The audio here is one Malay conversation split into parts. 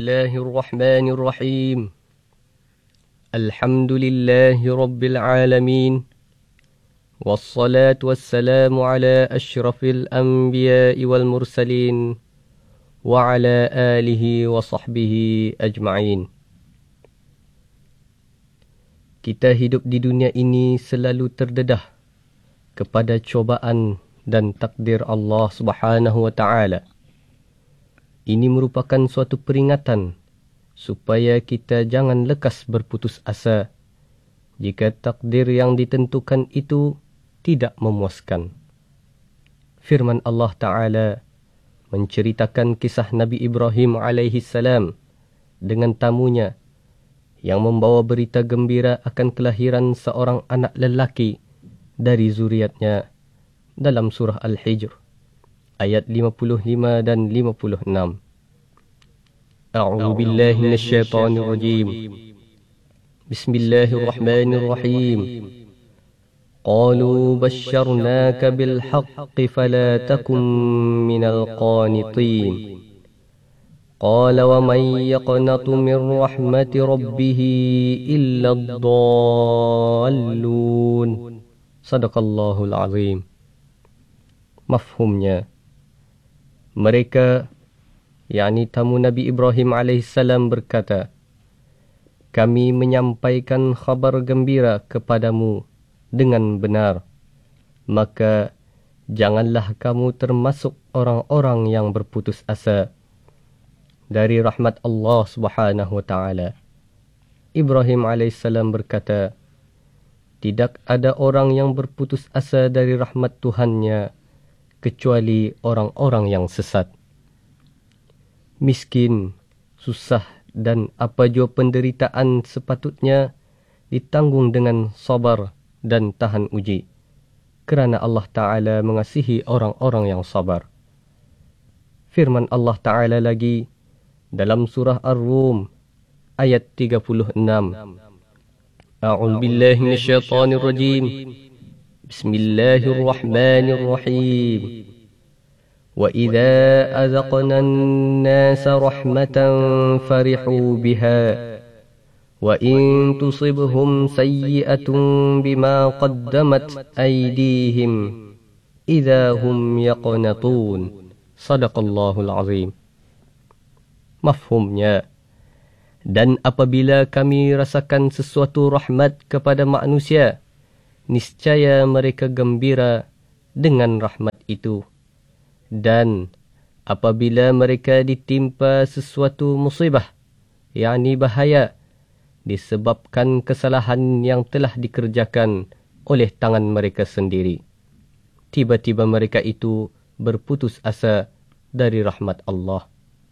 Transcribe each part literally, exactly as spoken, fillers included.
الله الرحمن الرحيم الحمد لله رب العالمين والصلاة والسلام على أشرف الأنبياء والمرسلين وعلى آله وصحبه أجمعين. Kita hidup di dunia ini selalu terdedah kepada cobaan dan takdir Allah Subhanahu wa taala. Ini merupakan suatu peringatan supaya kita jangan lekas berputus asa jika takdir yang ditentukan itu tidak memuaskan. Firman Allah Ta'ala menceritakan kisah Nabi Ibrahim alaihi salam dengan tamunya yang membawa berita gembira akan kelahiran seorang anak lelaki dari zuriatnya dalam surah Al-Hijr ayat lima puluh lima dan lima puluh enam. A'udzu billahi minasyaitonir rajim. Bismillahirrahmanirrahim. Qalu basyarnaka bil haqqi fala takun minal qanitin. Qala wa man yaqnatu min rahmati rabbih illa ad-dallun. Sadaqallahul azim. Mafhumnya, mereka, yakni tamu Nabi Ibrahim alaihissalam berkata, kami menyampaikan khabar gembira kepadamu dengan benar, maka janganlah kamu termasuk orang-orang yang berputus asa dari rahmat Allah Subhanahu wa taala. Ibrahim alaihissalam berkata, tidak ada orang yang berputus asa dari rahmat Tuhannya kecuali orang-orang yang sesat. Miskin, susah dan apa jua penderitaan sepatutnya ditanggung dengan sabar dan tahan uji, kerana Allah Ta'ala mengasihi orang-orang yang sabar. Firman Allah Ta'ala lagi dalam surah Ar-Rum ayat tiga puluh enam. A'udzu billahi minasyaitonir rajim. Bismillahirrahmanirrahim. Wa idza azaqna an-nasa rahmatan farihu biha wa in tusibhum sayyi'atun bima qaddamat aydihim idza hum yaqnatun. Shadaqallahul azim. Mafhumnya, dan apabila kami rasakan sesuatu rahmat kepada manusia, niscaya mereka gembira dengan rahmat itu. Dan apabila mereka ditimpa sesuatu musibah, yakni bahaya, disebabkan kesalahan yang telah dikerjakan oleh tangan mereka sendiri, tiba-tiba mereka itu berputus asa dari rahmat Allah.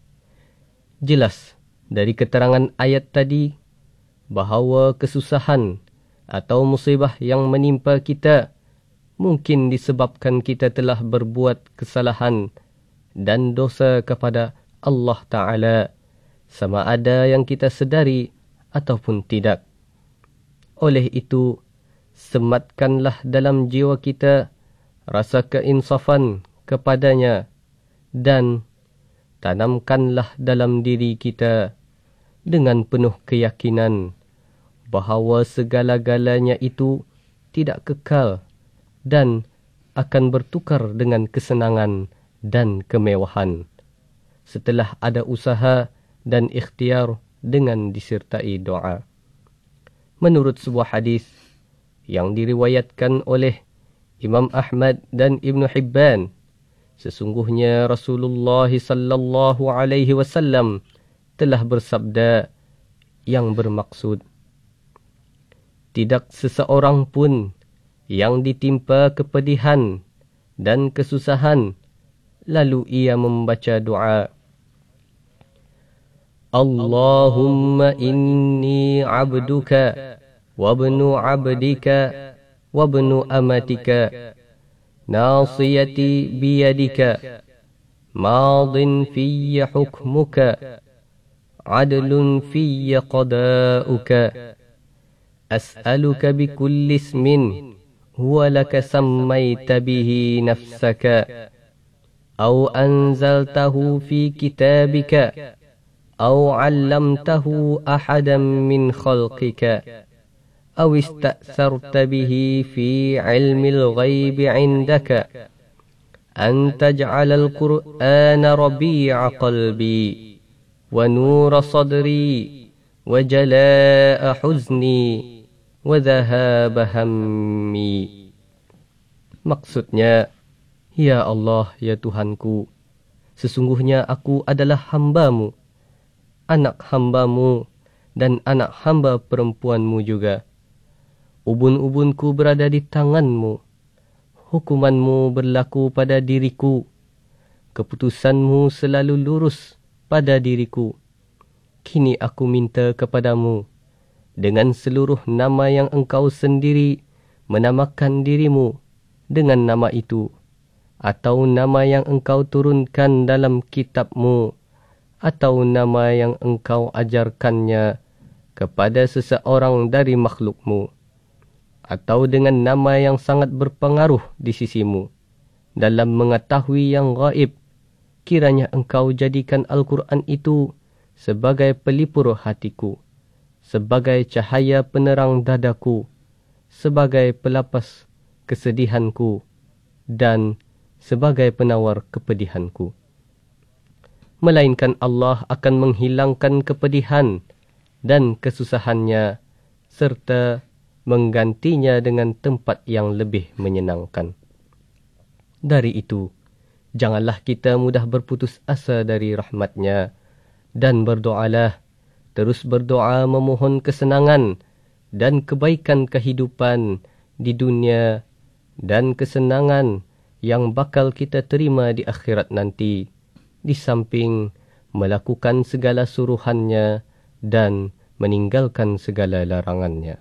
Jelas dari keterangan ayat tadi bahawa kesusahan atau musibah yang menimpa kita mungkin disebabkan kita telah berbuat kesalahan dan dosa kepada Allah Ta'ala, sama ada yang kita sedari ataupun tidak. Oleh itu, sematkanlah dalam jiwa kita rasa keinsafan kepadanya dan tanamkanlah dalam diri kita dengan penuh keyakinan bahawa segala-galanya itu tidak kekal dan akan bertukar dengan kesenangan dan kemewahan setelah ada usaha dan ikhtiar dengan disertai doa. Menurut sebuah hadis yang diriwayatkan oleh Imam Ahmad dan Ibn Hibban, sesungguhnya Rasulullah sallallahu alaihi wasallam telah bersabda yang bermaksud, tidak seseorang pun yang ditimpa kepedihan dan kesusahan lalu ia membaca doa, Allahumma inni abduka wabnu abdika wabnu amatika nasiyati biyadika madin fiyya hukmuka adlun fiyya qada'uka as'aluka bikulli ismin huwa laka sammayta bihi nafsaka aw anzaltahu fi kitabika أو علمته أحدا من خلقك أو استأثرت به في علم الغيب عندك أن تجعل القرآن ربيع قلبي ونور صدري وجلاء حزني وذهاب همي. Maksudnya, Ya Allah, ya Tuhanku, sesungguhnya aku adalah hamba-Mu, anak hamba-Mu dan anak hamba perempuanmu juga. Ubun-ubunku berada di tangan-Mu. Hukuman-Mu berlaku pada diriku. Keputusan-Mu selalu lurus pada diriku. Kini aku minta kepadamu dengan seluruh nama yang Engkau sendiri menamakan dirimu dengan nama itu, atau nama yang Engkau turunkan dalam kitab-Mu, atau nama yang Engkau ajarkannya kepada seseorang dari makhluk-Mu, atau dengan nama yang sangat berpengaruh di sisi-Mu dalam mengetahui yang gaib. Kiranya Engkau jadikan Al-Quran itu sebagai pelipur hatiku, sebagai cahaya penerang dadaku, sebagai pelapas kesedihanku, dan sebagai penawar kepedihanku. Melainkan Allah akan menghilangkan kepedihan dan kesusahannya, serta menggantinya dengan tempat yang lebih menyenangkan. Dari itu, janganlah kita mudah berputus asa dari rahmat-Nya, dan berdoalah, terus berdoa memohon kesenangan dan kebaikan kehidupan di dunia dan kesenangan yang bakal kita terima di akhirat nanti, di samping melakukan segala suruhannya dan meninggalkan segala larangannya.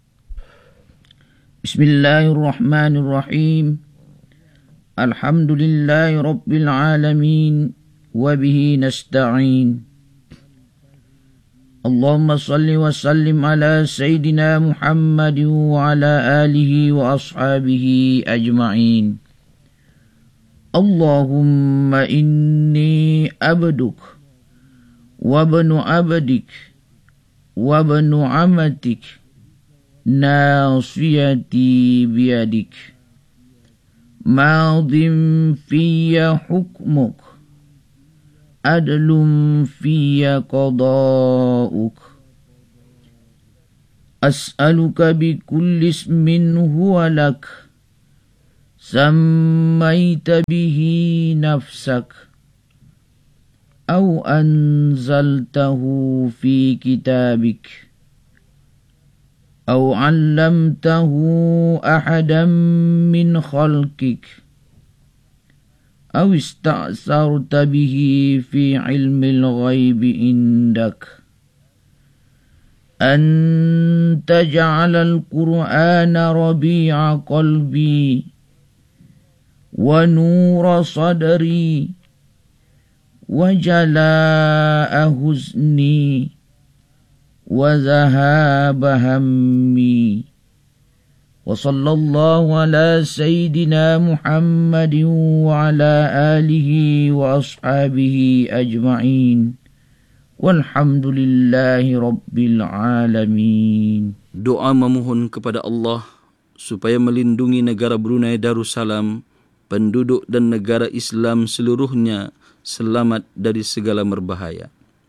Bismillahirrahmanirrahim. Alhamdulillahi Rabbil Alamin. Wabihi nasta'in. Allahumma salli wa sallim ala Sayyidina Muhammad wa ala alihi wa ashabihi ajma'in. Allahumma inni abduk wa banu abdik wa banu amatik nasiyati biyadik madhim fiyya hukmuk adlum fiyya qada'uk as'aluka bi kulli ismin huwa lak sammaita bihi nafsak aw anzaltahu fi kitabik aw 'allamtahu ahadan min khalqik aw ista'sarta bihi fi 'ilmil ghaibi indak an taj'ala al-Qur'ana rabi'a qalbi wa nura sadri wa jalaa'a huzni wa zahaba hammi. Wa sallallahu ala sayyidina Muhammadin wa ala alihi wa ashabihi ajma'in. Walhamdulillahi rabbil alamin. Doa memohon kepada Allah supaya melindungi negara Brunei Darussalam, penduduk dan negara Islam seluruhnya selamat dari segala merbahaya.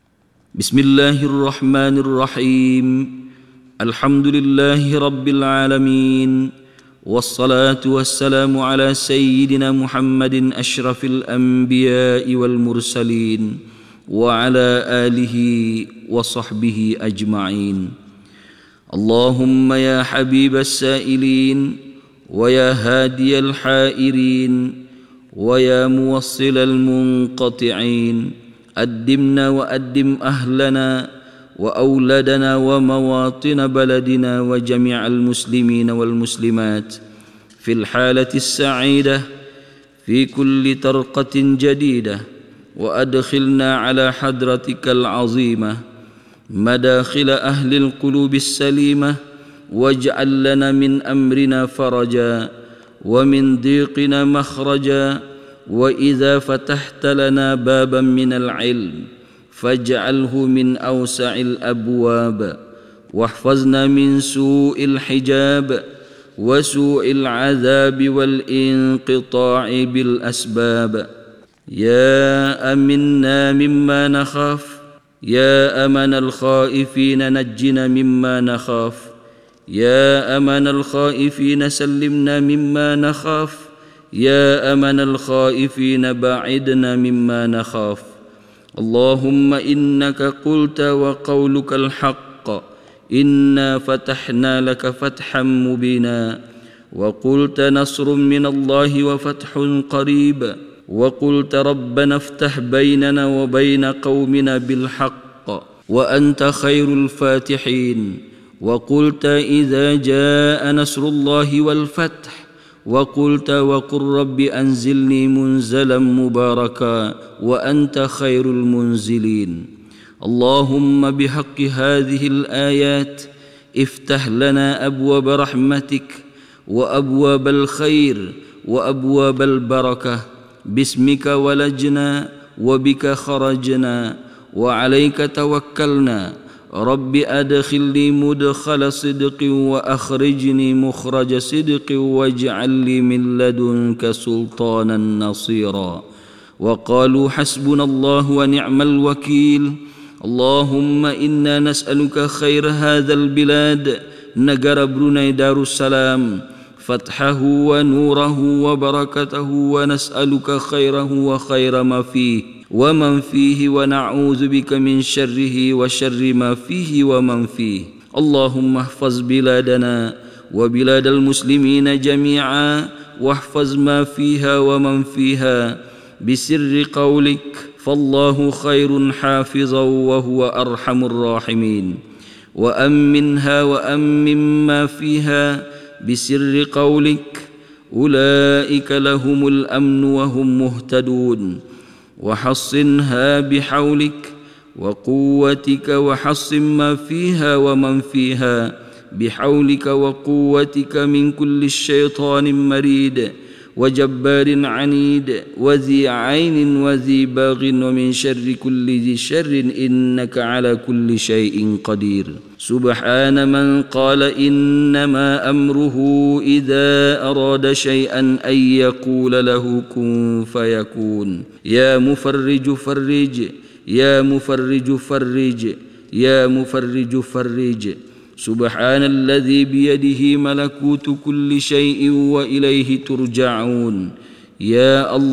Bismillahirrahmanirrahim. Alhamdulillahi rabbil alamin. Wassalatu wassalamu ala sayyidina Muhammadin ashrafil anbiya'i wal mursalin wa ala alihi wa sahbihi ajma'in. Allahumma ya habibas sa'ilin wa ya hadiyal hairin wa ya muwassilal munqati'in, addimna wa addim ahlana وأولادنا ومواطن بلدنا وجميع المسلمين والمسلمات في الحالة السعيدة في كل طرقة جديدة، وأدخلنا على حضرتك العظيمة مداخل أهل القلوب السليمة، واجعل لنا من أمرنا فرجا ومن ضيقنا مخرجا، وإذا فتحت لنا بابا من العلم فاجعله من أوسع الأبواب، واحفظنا من سوء الحجاب وسوء العذاب والانقطاع بالأسباب. يا أمنا مما نخاف، يا أمن الخائفين نجنا مما نخاف، يا أمن الخائفين سلمنا مما نخاف، يا أمن الخائفين بعدنا مما نخاف. اللهم إنك قلت وقولك الحق، إنا فتحنا لك فتحا مبينا، وقلت نصر من الله وفتح قريب، وقلت ربنا افتح بيننا وبين قومنا بالحق وأنت خير الفاتحين، وقلت إذا جاء نصر الله والفتح، وقلت وقل رب أنزلني منزلا مباركا وأنت خير المنزلين. اللهم بحق هذه الآيات افتح لنا أبواب رحمتك وأبواب الخير وأبواب البركة، باسمك ولجنا وبك خرجنا وعليك توكلنا. رب أدخلني مدخل صدق وأخرجني مخرج صدق واجعل لي من لدنك سلطانا نصيرا. وقالوا حسبنا الله ونعم الوكيل. اللهم إنا نسألك خير هذا البلاد نجر بروناي دار السلام، فتحه ونوره وبركته، ونسألك خيره وخير ما فيه ومن فيه، ونعوذ بك من شره وشر ما فيه ومن فيه. اللهم احفظ بلادنا وبلاد المسلمين جميعا، واحفظ ما فيها ومن فيها بسر قولك، فالله خير حافظا وهو أرحم الراحمين. وأمنها وأمن ما فيها بسر قولك، أولئك لهم الأمن وهم مهتدون. وحصنها بحولك وقوتك، وحصن ما فيها ومن فيها بحولك وقوتك من كل شيطان مريد وجبار عنيد وذي عين وذي باغ، ومن شر كل ذي شر، إنك على كل شيء قدير. سبحان من قال إنما أمره إذا أراد شيئا أن يقول له كن فيكون. يا مفرج فرج، يا مفرج فرج، يا مفرج فرج. سبحان الذي بيده ملكوت كل شيء وإليه ترجعون. يا الله